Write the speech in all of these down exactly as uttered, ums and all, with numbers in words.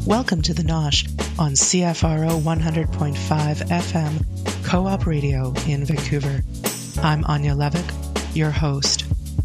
Welcome to the Nosh on C F R O one hundred point five F M, Co-op Radio in Vancouver. I'm Anya Levick, your host.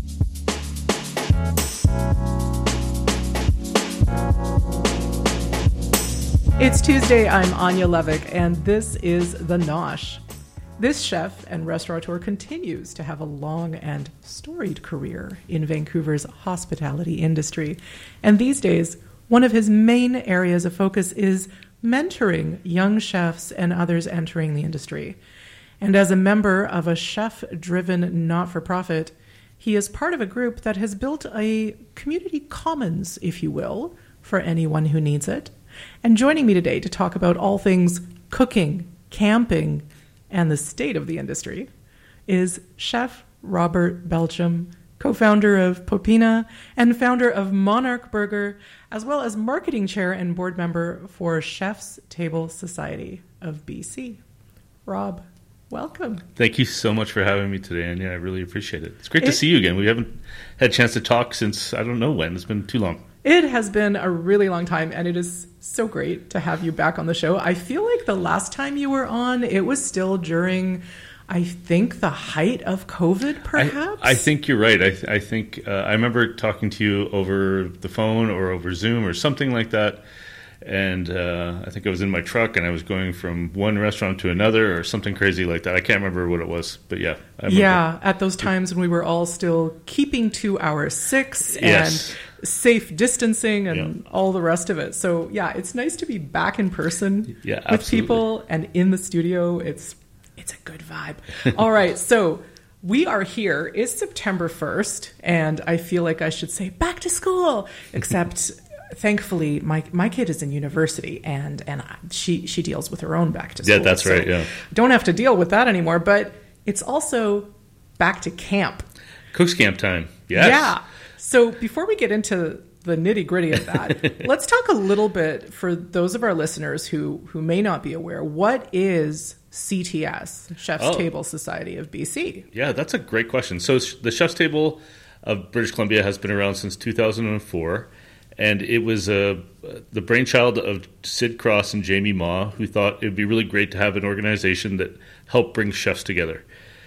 It's Tuesday, I'm Anya Levick, and this is The Nosh. This chef and restaurateur continues to have a long and storied career in Vancouver's hospitality industry. And these days, one of his main areas of focus is mentoring young chefs and others entering the industry. And as a member of a chef-driven not-for-profit, he is part of a group that has built a community commons, if you will, for anyone who needs it. And joining me today to talk about all things cooking, camping, and the state of the industry is Chef Robert Belcham, co-founder of Popina and founder of Monarch Burger, as well as marketing chair and board member for Chef's Table Society of B C. Rob, welcome. Thank you so much for having me today, Anya. I really appreciate it. It's great it, to see you again. We haven't had a chance to talk since I don't know when. It's been too long. It has been a really long time, and it is so great to have you back on the show. I feel like the last time you were on, it was still during, I think, the height of COVID, perhaps? I, I think you're right. I, I think uh, I remember talking to you over the phone or over Zoom or something like that, and uh, I think I was in my truck, and I was going from one restaurant to another or something crazy like that. I can't remember what it was, but yeah. I remember. Yeah, at those times when we were all still keeping to our six and... Yes. safe distancing and yeah. all the rest of it. So yeah, it's nice to be back in person yeah, with absolutely. people and in the studio. It's it's a good vibe. All right, so we are here. It's September first, and I feel like I should say back to school, except thankfully my my kid is in university and and she she deals with her own back to school. Yeah, that's right. So yeah. Don't have to deal with that anymore, but it's also back to camp. Cooks camp time. Yes. Yeah. So before we get into the nitty-gritty of that, let's talk a little bit for those of our listeners who, who may not be aware. What is C T S, Chef's oh. Table Society of B C? Yeah, that's a great question. So the Chef's Table of British Columbia has been around since two thousand four, and it was uh, the brainchild of Sid Cross and Jamie Ma, who thought it would be really great to have an organization that helped bring chefs together.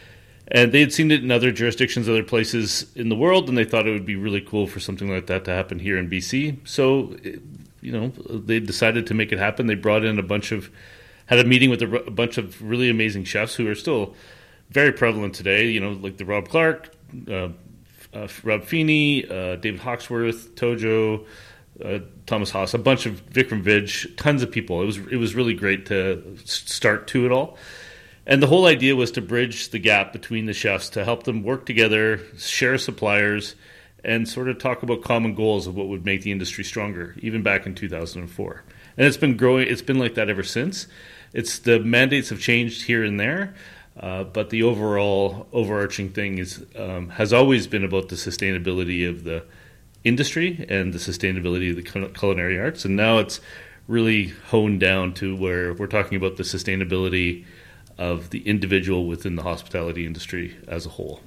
And they had seen it in other jurisdictions, other places in the world, and they thought it would be really cool for something like that to happen here in B C. So, you know, they decided to make it happen. They brought in a bunch of, had a meeting with a, a bunch of really amazing chefs who are still very prevalent today, you know, like the Rob Clark, uh, uh, Rob Feeney, uh, David Hawksworth, Tojo, uh, Thomas Haas, a bunch of Vikram Vij, tons of people. It was it was really great to start to it all. And the whole idea was to bridge the gap between the chefs, to help them work together, share suppliers, and sort of talk about common goals of what would make the industry stronger, even back in two thousand four. And it's been growing. It's been like that ever since. It's the mandates have changed here and there, uh, but the overall overarching thing is um, has always been about the sustainability of the industry and the sustainability of the culinary arts. And now it's really honed down to where we're talking about the sustainability of the individual within the hospitality industry as a whole.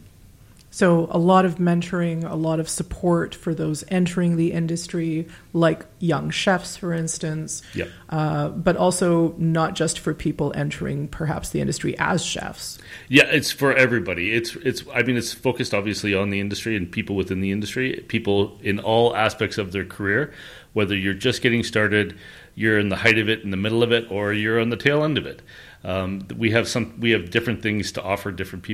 So a lot of mentoring, a lot of support for those entering the industry, like young chefs, for instance, yep. uh, but also not just for people entering perhaps the industry as chefs. Yeah, it's for everybody. It's it's. I mean, it's focused obviously on the industry and people within the industry, people in all aspects of their career, whether you're just getting started, you're in the height of it, in the middle of it, or you're on the tail end of it. Um, we have some. We have different things to offer different people.